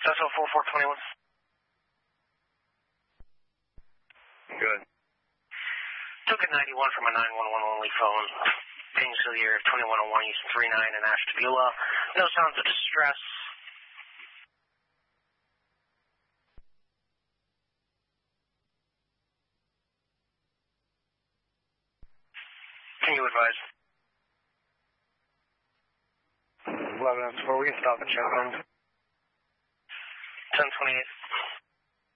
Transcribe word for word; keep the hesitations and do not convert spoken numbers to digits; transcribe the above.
Cecil four four twenty-one. Good. Took a ninety-one from a nine one one only phone. Painesville year twenty-one oh one, Houston three nine in Ashtabula. No sounds of distress. Can you advise? eleven oh four, we can stop and check on. ten twenty-eight.